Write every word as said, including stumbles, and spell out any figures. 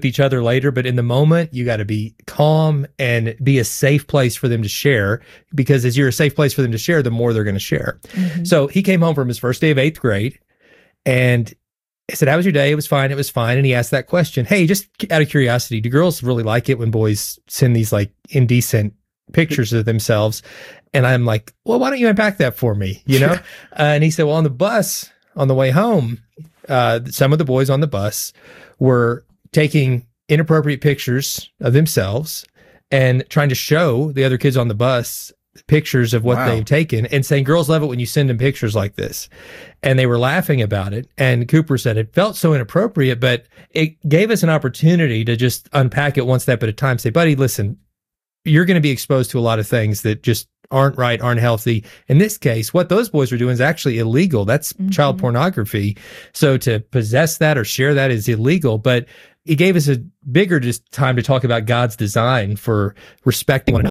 each other later, but in the moment, you got to be calm and be a safe place for them to share, because as you're a safe place for them to share, the more they're going to share. Mm-hmm. So he came home from his first day of eighth grade, and I said, how was your day? It was fine. It was fine. And he asked that question. Hey, just out of curiosity, do girls really like it when boys send these like indecent pictures of themselves? And I'm like, well, why don't you unpack that for me? You know? uh, and he said, well, on the bus, on the way home, uh, some of the boys on the bus were taking inappropriate pictures of themselves and trying to show the other kids on the bus pictures of what wow. they've taken, and saying girls love it when you send them pictures like this. And they were laughing about it. And Cooper said it felt so inappropriate, but it gave us an opportunity to just unpack it one step at a time. Say, buddy, listen, you're going to be exposed to a lot of things that just aren't right, aren't healthy. In this case, what those boys are doing is actually illegal. That's mm-hmm. child pornography. So to possess that or share that is illegal. But it gave us a bigger just time to talk about God's design for respecting one another.